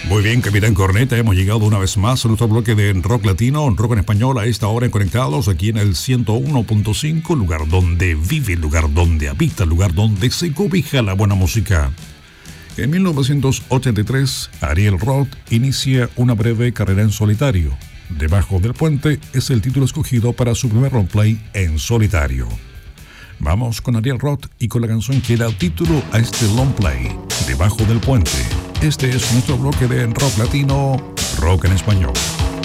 Muy bien, Capitán Corneta, hemos llegado una vez más a nuestro bloque de rock latino, rock en español, a esta hora en Conectados, aquí en el 101.5, lugar donde vive, lugar donde habita, lugar donde se cobija la buena música. En 1983, Ariel Roth inicia una breve carrera en solitario. Debajo del puente es el título escogido para su primer roleplay en solitario. Vamos con Ariel Roth y con la canción que da título a este long play, Debajo del puente. Este es nuestro bloque de rock latino, rock en español.